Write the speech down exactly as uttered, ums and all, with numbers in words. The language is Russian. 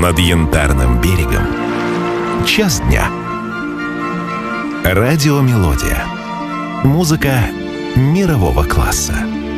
над Янтарным берегом. Час дня. Радиомелодия. Музыка мирового класса.